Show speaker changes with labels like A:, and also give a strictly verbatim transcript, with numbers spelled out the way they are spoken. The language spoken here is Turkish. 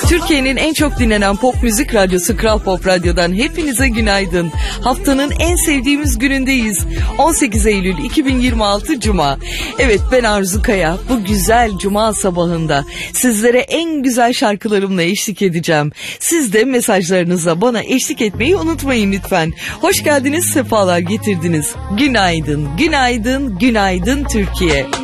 A: Türkiye'nin en çok dinlenen pop müzik radyosu Kral Pop Radyo'dan hepinize günaydın. Haftanın en sevdiğimiz günündeyiz. on sekiz Eylül iki bin yirmi altı Cuma. Evet, ben Arzu Kaya. Bu güzel Cuma sabahında sizlere en güzel şarkılarımla eşlik edeceğim. Siz de mesajlarınızla bana eşlik etmeyi unutmayın lütfen. Hoş geldiniz, sefalar getirdiniz. Günaydın, günaydın, günaydın Türkiye.